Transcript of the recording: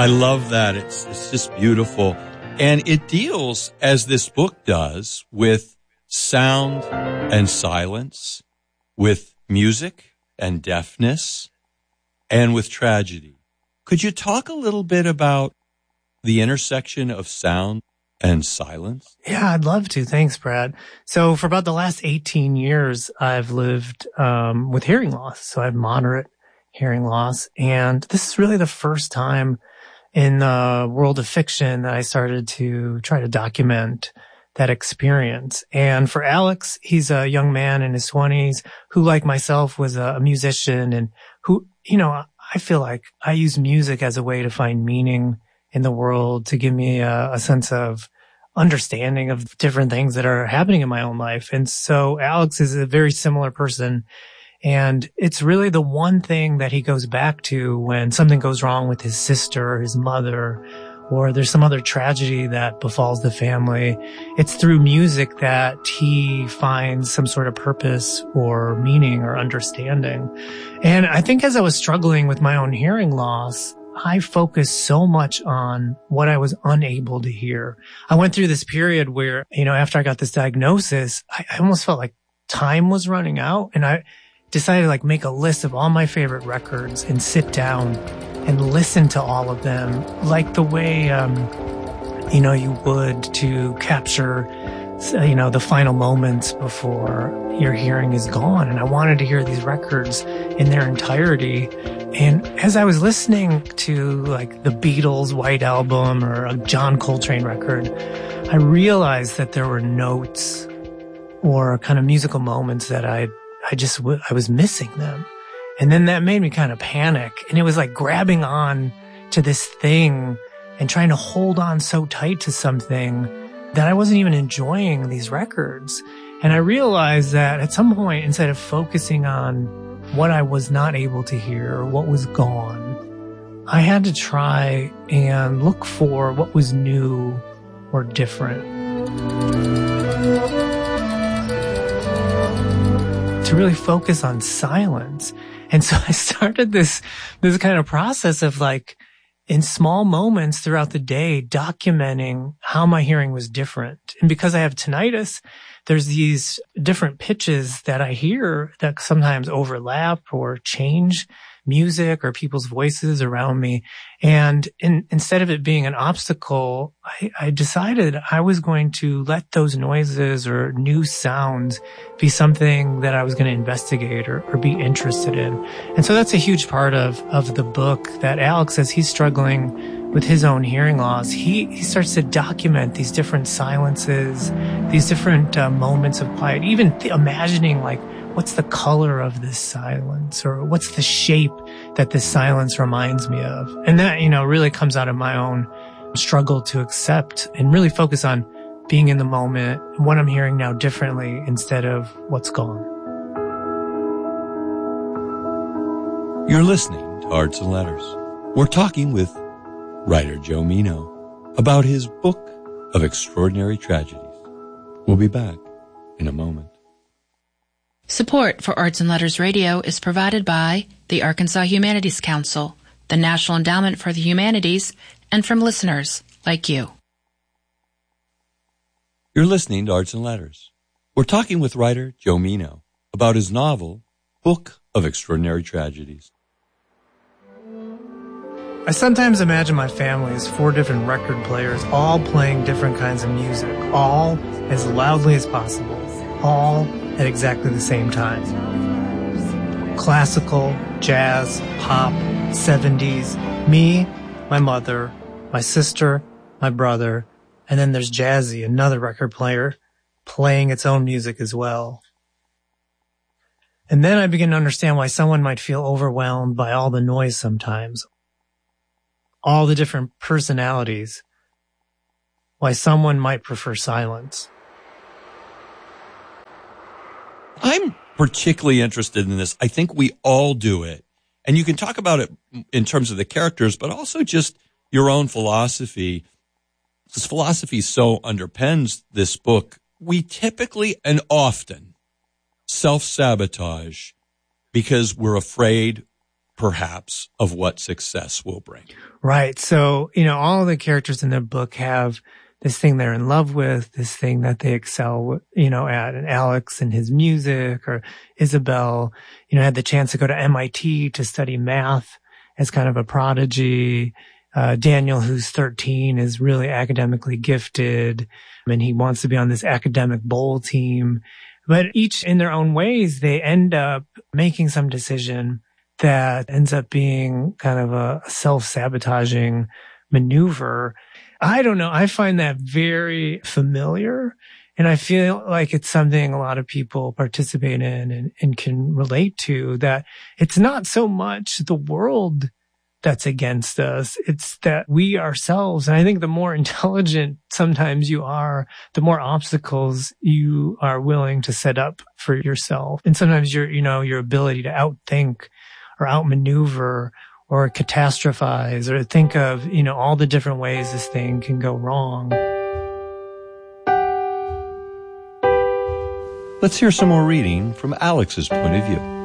I love that. It's just beautiful. And it deals, as this book does, with sound and silence, with music and deafness, and with tragedy. Could you talk a little bit about the intersection of sound and silence? Yeah, I'd love to. Thanks, Brad. So for about the last 18 years, I've lived with hearing loss. So I have moderate hearing loss. And this is really the first time in the world of fiction that I started to try to document that experience. And for Alex, he's a young man in his 20s who, like myself, was a musician and who, I feel like I use music as a way to find meaning in the world, to give me a sense of understanding of different things that are happening in my own life. And so Alex is a very similar person. And it's really the one thing that he goes back to when something goes wrong with his sister or his mother, or there's some other tragedy that befalls the family. It's through music that he finds some sort of purpose or meaning or understanding. And I think as I was struggling with my own hearing loss, I focused so much on what I was unable to hear. I went through this period where, after I got this diagnosis, I almost felt like time was running out, and I decided to make a list of all my favorite records and sit down and listen to all of them like the way, you would to capture, the final moments before your hearing is gone. And I wanted to hear these records in their entirety. And as I was listening to the Beatles' White Album or a John Coltrane record, I realized that there were notes or kind of musical moments that I was missing them. And then that made me kind of panic. And it was like grabbing on to this thing and trying to hold on so tight to something that I wasn't even enjoying these records. And I realized that at some point, instead of focusing on what I was not able to hear or what was gone, I had to try and look for what was new or different. To really focus on silence. And so I started this kind of process of in small moments throughout the day, documenting how my hearing was different. And because I have tinnitus, there's these different pitches that I hear that sometimes overlap or change music or people's voices around me. And instead of it being an obstacle, I decided I was going to let those noises or new sounds be something that I was going to investigate or be interested in. And so that's a huge part of the book that Alex, as he's struggling with his own hearing loss, he starts to document these different silences, these different moments of quiet, even imagining what's the color of this silence, or what's the shape that this silence reminds me of. And that, really comes out of my own struggle to accept and really focus on being in the moment, what I'm hearing now differently instead of what's gone. You're listening to Arts and Letters. We're talking with writer Joe Meno about his book of extraordinary tragedies. We'll be back in a moment. Support for Arts and Letters Radio is provided by the Arkansas Humanities Council, the National Endowment for the Humanities, and from listeners like you. You're listening to Arts and Letters. We're talking with writer Joe Meno about his novel, Book of Extraordinary Tragedies. I sometimes imagine my family as 4 different record players, all playing different kinds of music, all as loudly as possible, all at exactly the same time. Classical, jazz, pop, 70s, me, my mother, my sister, my brother, and then there's Jazzy, another record player, playing its own music as well. And then I begin to understand why someone might feel overwhelmed by all the noise sometimes, all the different personalities, why someone might prefer silence. I'm particularly interested in this. I think we all do it. And you can talk about it in terms of the characters, but also just your own philosophy. This philosophy so underpins this book. We typically and often self-sabotage because we're afraid perhaps, of what success will bring. Right. So, all the characters in the book have this thing they're in love with, this thing that they excel, at. And Alex and his music, or Isabel, had the chance to go to MIT to study math as kind of a prodigy. Daniel, who's 13, is really academically gifted, and he wants to be on this academic bowl team. But each in their own ways, they end up making some decision that ends up being kind of a self-sabotaging maneuver. I don't know. I find that very familiar, and I feel like it's something a lot of people participate in and can relate to, that it's not so much the world that's against us. It's that we ourselves, and I think the more intelligent sometimes you are, the more obstacles you are willing to set up for yourself. And sometimes your ability to outthink or outmaneuver or catastrophize or think of, all the different ways this thing can go wrong. Let's hear some more reading from Alex's point of view.